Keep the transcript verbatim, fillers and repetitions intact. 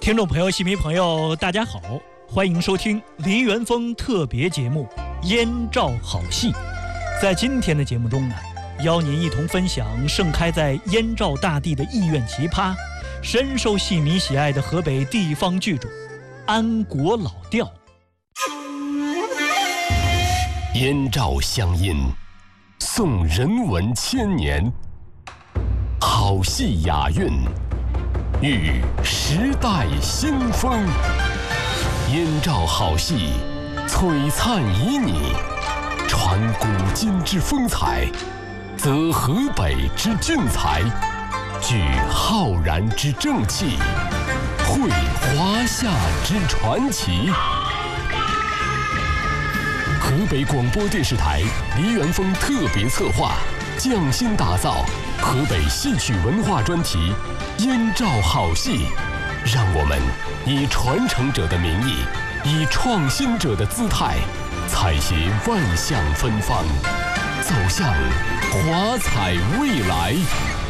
听众朋友、戏迷朋友，大家好，欢迎收听梨园风特别节目《燕赵好戏》。在今天的节目中呢，邀您一同分享盛开在燕赵大地的艺苑奇葩，深受戏迷喜爱的河北地方剧种安国老调。 燕赵乡音，颂人文千年，好戏雅韵，遇时代新风。燕赵好戏，璀璨旖旎，传古今之风采，则河北之俊才，聚浩然之正气，绘华夏之传奇。河北广播电视台梨园风特别策划，匠心打造河北戏曲文化专题《燕赵好戏》，让我们以传承者的名义，以创新者的姿态，采撷万象芬芳，走向华彩未来。